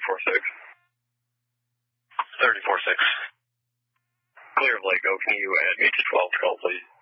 34-6. 34-6. Clear of Lake Oak, can you add me to 12 12, please?